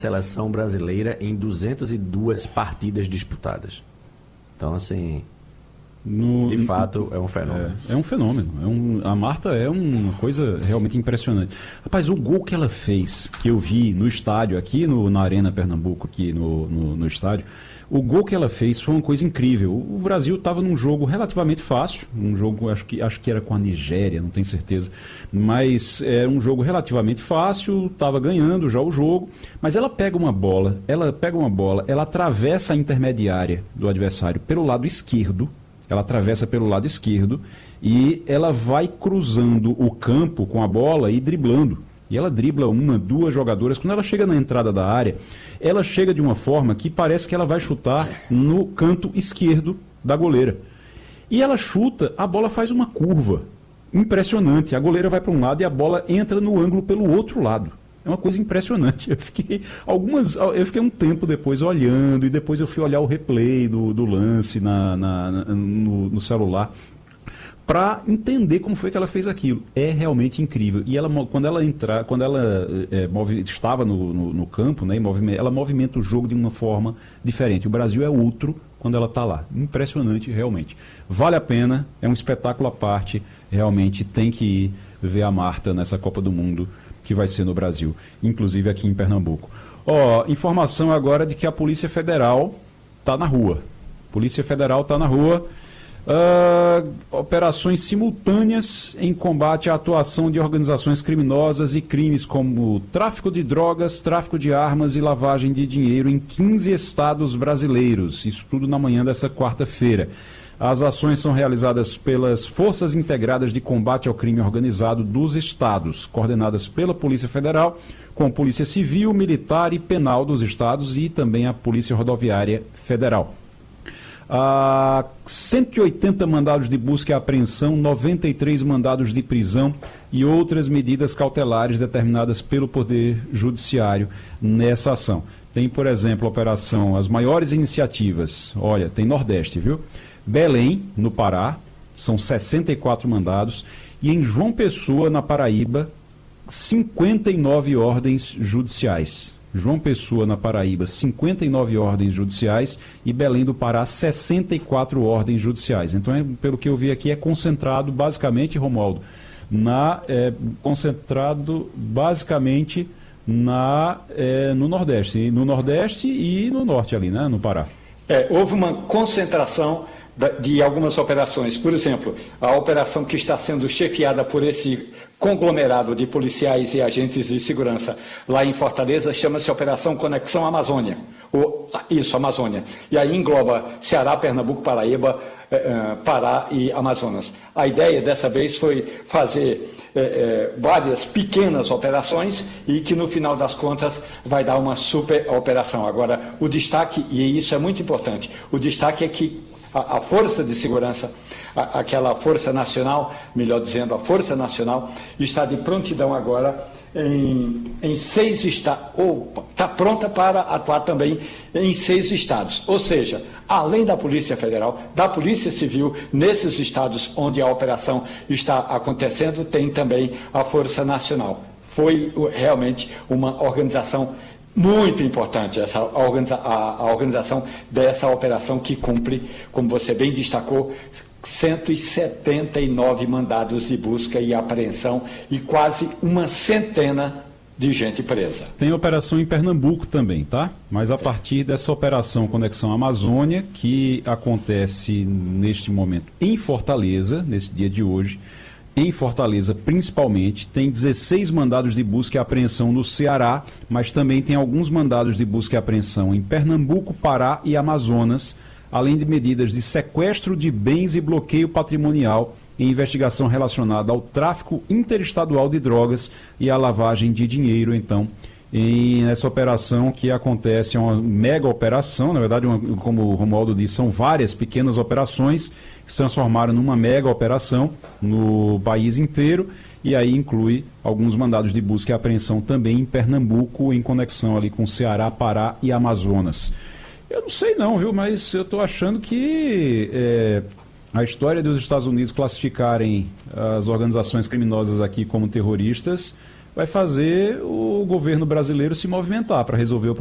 seleção brasileira em 202 partidas disputadas. Então, assim, de fato, é um fenômeno. É um fenômeno. A Marta é uma coisa realmente impressionante. Rapaz, o gol que ela fez, que eu vi no estádio, aqui na Arena Pernambuco, aqui no estádio, o gol que ela fez foi uma coisa incrível. O Brasil estava num jogo relativamente fácil, um jogo, acho que era com a Nigéria, não tenho certeza, mas era um jogo relativamente fácil, estava ganhando já o jogo, mas ela pega uma bola, ela atravessa a intermediária do adversário pelo lado esquerdo, e ela vai cruzando o campo com a bola e driblando. E ela dribla uma, duas jogadoras. Quando ela chega na entrada da área, ela chega de uma forma que parece que ela vai chutar no canto esquerdo da goleira. E ela chuta, a bola faz uma curva impressionante. A goleira vai para um lado e a bola entra no ângulo pelo outro lado. É uma coisa impressionante. Eu fiquei um tempo depois olhando, e depois eu fui olhar o replay do lance no celular, para entender como foi que ela fez aquilo. É realmente incrível. E quando ela estava no campo, né, ela movimenta o jogo de uma forma diferente. O Brasil é outro quando ela está lá. Impressionante, realmente. Vale a pena, é um espetáculo à parte. Realmente tem que ir ver a Marta nessa Copa do Mundo, que vai ser no Brasil, inclusive aqui em Pernambuco. Informação agora de que a Polícia Federal está na rua. Operações simultâneas em combate à atuação de organizações criminosas e crimes como tráfico de drogas, tráfico de armas e lavagem de dinheiro em 15 estados brasileiros. Isso tudo na manhã dessa quarta-feira. As ações são realizadas pelas Forças Integradas de Combate ao Crime Organizado dos estados, coordenadas pela Polícia Federal, com a Polícia Civil, Militar e Penal dos estados e também a Polícia Rodoviária Federal. 180 mandados de busca e apreensão, 93 mandados de prisão e outras medidas cautelares determinadas pelo Poder Judiciário nessa ação. Tem, por exemplo, a operação, as maiores iniciativas, olha, tem Nordeste, viu? Belém, no Pará, são 64 mandados, e em João Pessoa, na Paraíba, 59 ordens judiciais. João Pessoa, na Paraíba, 59 ordens judiciais, e Belém do Pará, 64 ordens judiciais. Então, pelo que eu vi aqui, é concentrado basicamente, Romualdo, no Nordeste. No Nordeste e no Norte ali, né, no Pará. Houve uma concentração de algumas operações. Por exemplo, a operação que está sendo chefiada por esse conglomerado de policiais e agentes de segurança lá em Fortaleza chama-se Operação Conexão Amazônia. Amazônia. E aí engloba Ceará, Pernambuco, Paraíba, Pará e Amazonas. A ideia dessa vez foi fazer várias pequenas operações e que no final das contas vai dar uma super operação. Agora, o destaque, e isso é muito importante, o destaque é que a força de segurança, aquela força nacional, melhor dizendo, a força nacional, está de prontidão agora em 6 estados, está pronta para atuar também em 6 estados. Ou seja, além da Polícia Federal, da Polícia Civil, nesses estados onde a operação está acontecendo, tem também a Força Nacional. Foi realmente uma organização muito importante, a organização dessa operação que cumpre, como você bem destacou, 179 mandados de busca e apreensão e quase uma centena de gente presa. Tem operação em Pernambuco também, tá? Mas a partir dessa operação Conexão Amazônia, que acontece neste momento em Fortaleza, nesse dia de hoje, em Fortaleza principalmente, tem 16 mandados de busca e apreensão no Ceará, mas também tem alguns mandados de busca e apreensão em Pernambuco, Pará e Amazonas, além de medidas de sequestro de bens e bloqueio patrimonial em investigação relacionada ao tráfico interestadual de drogas e à lavagem de dinheiro. Então, nessa operação que acontece, é uma mega operação, na verdade, como o Romualdo disse, são várias pequenas operações que se transformaram numa mega operação no país inteiro, e aí inclui alguns mandados de busca e apreensão também em Pernambuco, em conexão ali com Ceará, Pará e Amazonas. Eu não sei não, viu, mas eu estou achando que a história dos Estados Unidos classificarem as organizações criminosas aqui como terroristas vai fazer o governo brasileiro se movimentar para resolver o